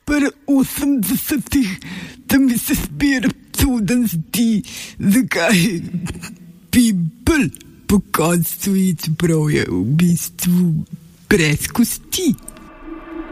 Pri 80-ih, da mi se spira čuden zdi, zakaj people po koncu, čeprav je v bistvu brez kosti.